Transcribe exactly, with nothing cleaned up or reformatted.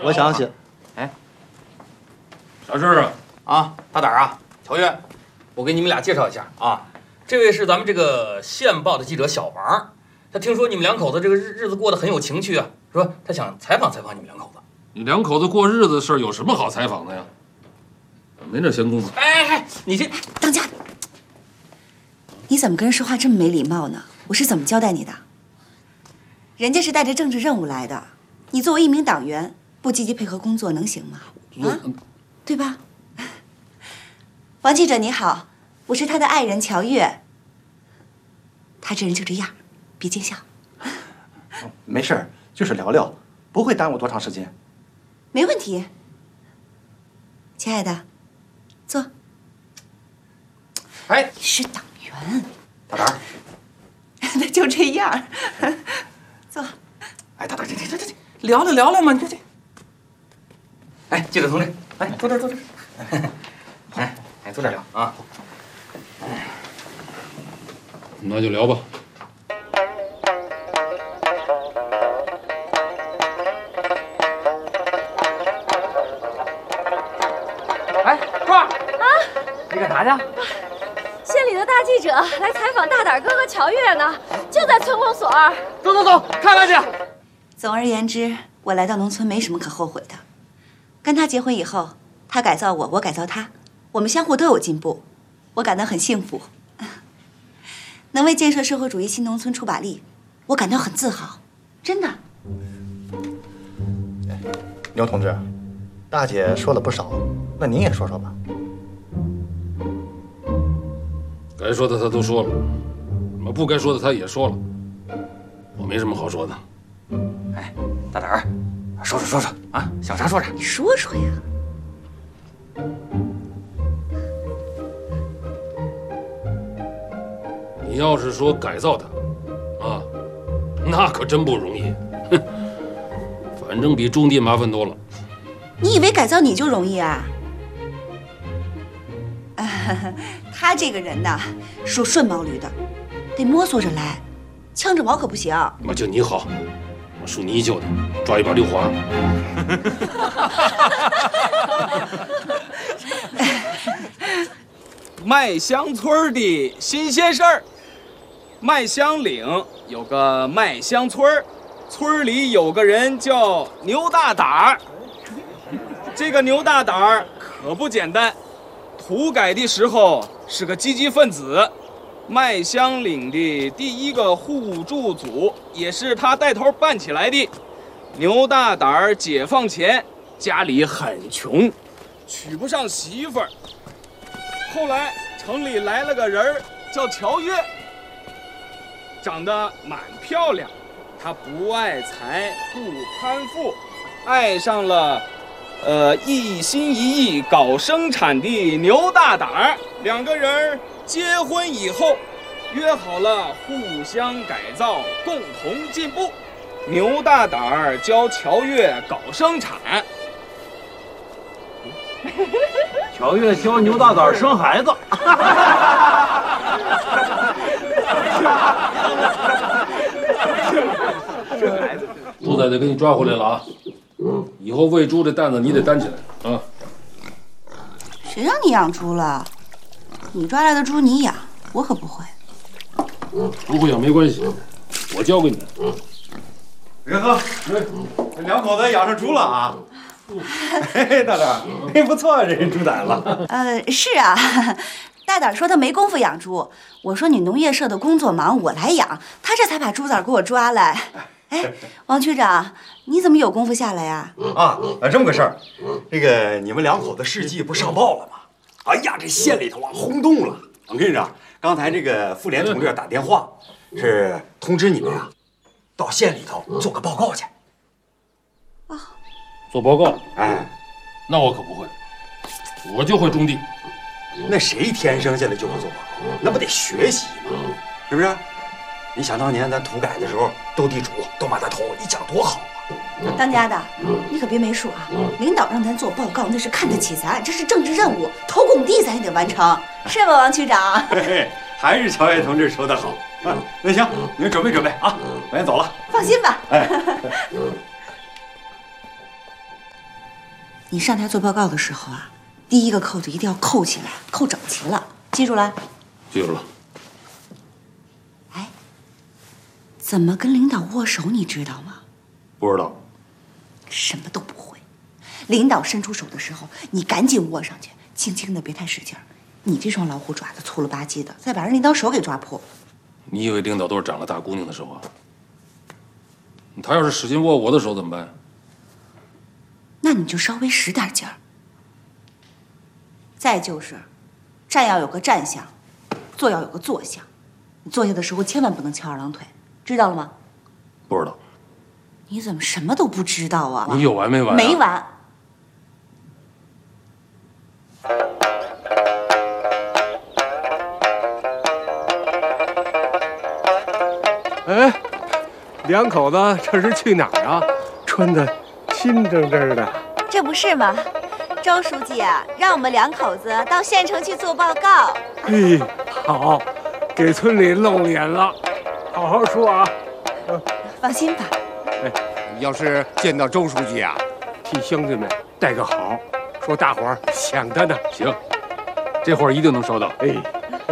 我想起， 哎， 啥事儿啊？ 啊，大胆啊，乔越，我给你们俩介绍一下啊，这位是咱们这个县报的记者小王，他听说你们两口子这个日日子过得很有情趣啊，说他想采访采访你们两口子。 你两口子过日子的事儿有什么好采访的呀？没那闲工夫。 哎哎哎，你这当家的，你怎么跟人说话这么没礼貌呢？我是怎么交代你的？人家是带着政治任务来的，你作为一名党员，不积极配合工作能行吗？啊，对吧？王记者你好，我是他的爱人乔越。他这人就这样，别见笑。 没事儿，就是聊聊，不会耽误多长时间。 没问题。亲爱的，坐。 哎， 你是党员， 大胆儿， 那就这样。坐。 哎，大胆，这这这这这，聊聊聊聊嘛，你这这。哎，记者同志，来坐这儿坐这儿。哎哎，坐这儿聊啊。 那就聊吧。 哎，壮儿啊，你干啥去？ 县里的大记者来采访大胆哥和乔越呢，就在村公所。 走走走，看看去。 总而言之，我来到农村没什么可后悔的。跟他结婚以后，他改造我，我改造他，我们相互都有进步，我感到很幸福。能为建设社会主义新农村出把力，我感到很自豪，真的。 牛同志，大姐说了不少，那您也说说吧。 该说的他都说了，我不该说的他也说了，我没什么好说的。 哎，大胆儿，说说说说啊，想啥说啥。 你说说呀。 你要是说改造他，啊，那可真不容易。哼，反正比种地麻烦多了。 你以为改造你就容易啊？啊他这个人呐，属顺毛驴的，得摸索着来，呛着毛可不行。 那就你好，我属泥鳅的，抓一把溜滑。 麦香村的新鲜事儿。麦香岭有个麦香村，村里有个人叫牛大胆儿。这个牛大胆儿可不简单，土改的时候是个积极分子，麦香岭的第一个互助组也是他带头办起来的。牛大胆儿解放前家里很穷，娶不上媳妇儿。后来城里来了个人叫乔越，长得蛮漂亮，他不爱财不攀附，爱上了呃一心一意搞生产的牛大胆儿。两个人结婚以后约好了互相改造，共同进步。牛大胆儿教乔越搞生产， 乔越教牛大胆生孩子。 猪仔得给你抓回来了啊！以后喂猪的担子你得担起来啊！ 谁让你养猪了？你抓来的猪你养，我可不会。 不会养没关系，我教给你。 仁和，这两口子养上猪了啊！嘿，大胆，嘿，不错，这人猪胆子。 呃，是啊，大胆说他没工夫养猪，我说你农业社的工作忙，我来养，他这才把猪崽给我抓来。哎，王区长，你怎么有功夫下来呀？ 啊，这么个事儿，这个你们两口子事迹不是上报了吗？哎呀，这县里头啊轰动了。我跟你讲，刚才这个妇联同志打电话，是通知你们啊，到县里头做个报告去。 啊， 做报告？ 哎， 那我可不会，我就会种地。 那谁天生下来就会做报告？那不得学习吗？是不是？你想当年咱土改的时候，斗地主、斗马大头，你讲多好啊！ 当家的，你可别没数啊！领导让咱做报告，那是看得起咱，这是政治任务，投拱地咱也得完成，是吧，王区长？ 嘿嘿，还是乔越同志说的好啊！那行，你们准备准备啊，我先走了。 放心吧。 哎， 你上台做报告的时候啊，第一个扣子一定要扣起来，扣整齐了，记住了？ 记住了。 哎，怎么跟领导握手，你知道吗？ 不知道。 什么都不会。领导伸出手的时候，你赶紧握上去，轻轻的，别太使劲儿。你这双老虎爪子粗了吧唧的，再把人领导手给抓破。 你以为领导都是长了大姑娘的手啊？他要是使劲握我的手怎么办？ 那你就稍微使点劲儿。再就是，站要有个站相，坐要有个坐相。你坐下的时候千万不能翘二郎腿，知道了吗？ 不知道。 你怎么什么都不知道啊？ 你有完没完啊？ 没完。 哎，两口子这是去哪儿啊？穿的新正正的。 这不是吗？周书记啊，让我们两口子到县城去做报告。 嘿，好，给村里露脸了，好好说啊。 嗯、放心吧。 哎，你要是见到周书记啊，替乡亲们带个好，说大伙儿想他呢。 行，这会儿一定能收到。 哎。